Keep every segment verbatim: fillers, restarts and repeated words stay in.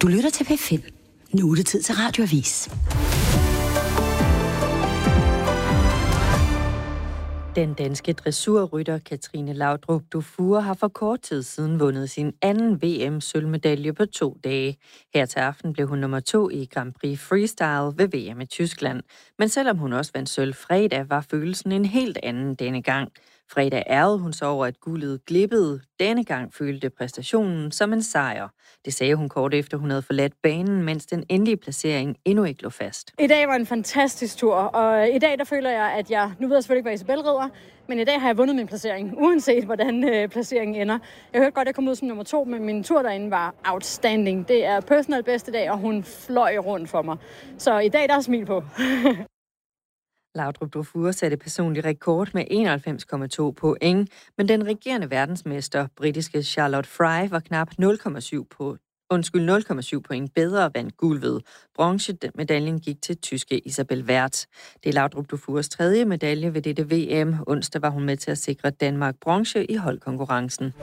Du lytter til P fem. Nu er det tid til Radioavis. Den danske dressurrytter Katrine Laudrup Dufour har for kort tid siden vundet sin anden V M-sølvmedalje på to dage. Her til aften blev hun nummer to i Grand Prix Freestyle ved V M i Tyskland. Men selvom hun også vandt sølv fredag, var følelsen en helt anden denne gang. Fredag ærgede hun så over, at guldet glippede. Denne gang følte præstationen som en sejr. Det sagde hun kort efter, hun havde forladt banen, mens den endelige placering endnu ikke lå fast. I dag var en fantastisk tur, og i dag der føler jeg, at jeg, nu ved jeg selvfølgelig ikke, hvad Isabel rider, men i dag har jeg vundet min placering, uanset hvordan øh, placeringen ender. Jeg hørte godt, at jeg kom ud som nummer to, men min tur derinde var outstanding. Det er personal bedste dag, og hun fløj rundt for mig. Så i dag der er smil på. Laudrup Dufour satte personlig rekord med enoghalvfems komma to point, men den regerende verdensmester, britiske Charlotte Fry, var knap nul komma syv på Undskyld, nul komma syv point bedre og vandt guld ved. Bronzemedaljen gik til tyske Isabel Werth. Det er Laudrup Dufours tredje medalje ved dette V M. Onsdag var hun med til at sikre Danmark bronze i holdkonkurrencen.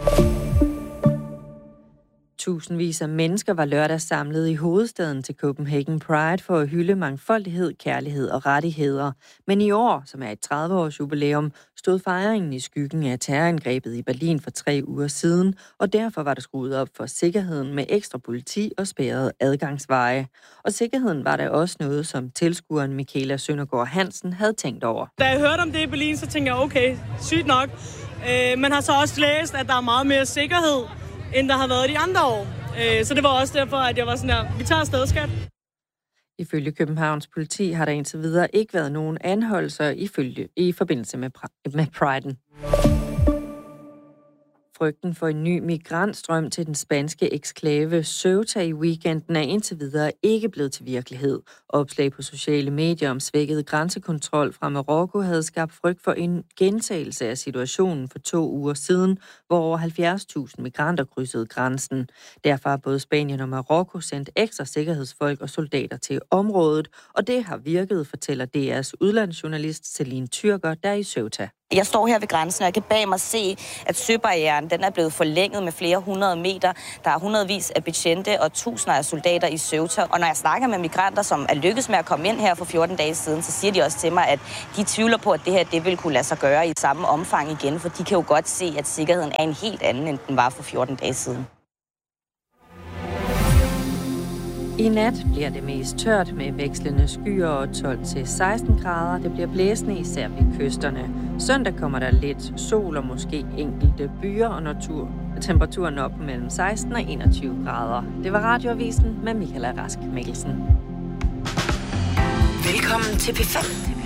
Tusindvis af mennesker var lørdag samlet i hovedstaden til Copenhagen Pride for at hylde mangfoldighed, kærlighed og rettigheder. Men i år, som er et tredive-års jubilæum, stod fejringen i skyggen af terrorangrebet i Berlin for tre uger siden, og derfor var der skruet op for sikkerheden med ekstra politi og spærrede adgangsveje. Og sikkerheden var der også noget, som tilskueren Michaela Søndergaard Hansen havde tænkt over. Da jeg hørte om det i Berlin, så tænkte jeg, okay, sygt nok. Øh, man har så også læst, at der er meget mere sikkerhed, end der har været de andre år. Så det var også derfor, at jeg var sådan her, vi tager afsted, skat. Ifølge Københavns politi har der indtil videre ikke været nogen anholdelser ifølge, i forbindelse med, med Priden. Frygten for en ny migrantstrøm til den spanske eksklave Ceuta i weekenden er indtil videre ikke blevet til virkelighed. Opslag på sociale medier om svækket grænsekontrol fra Marokko havde skabt frygt for en gentagelse af situationen for to uger siden, hvor over halvfjerds tusind migranter krydsede grænsen. Derfor har både Spanien og Marokko sendt ekstra sikkerhedsfolk og soldater til området, og det har virket, fortæller D R's udlandsjournalist Celine Tyrker, der er i Ceuta. Jeg står her ved grænsen, og jeg kan bag mig se, at søbarrieren den er blevet forlænget med flere hundrede meter. Der er hundredvis af betjente og tusinder af soldater i Ceuta. Og når jeg snakker med migranter, som er lykkedes med at komme ind her for fjorten dage siden, så siger de også til mig, at de tvivler på, at det her det vil kunne lade sig gøre i samme omfang igen. For de kan jo godt se, at sikkerheden er en helt anden, end den var for fjorten dage siden. I nat bliver det mest tørt med vekslende skyer og tolv til seksten grader. Det bliver blæsende især ved kysterne. Søndag kommer der lidt sol og måske enkelte byer, og natur. Temperaturen op mellem seksten og enogtyve grader. Det var Radioavisen med Michaela Rask Mikkelsen. Velkommen til P fem.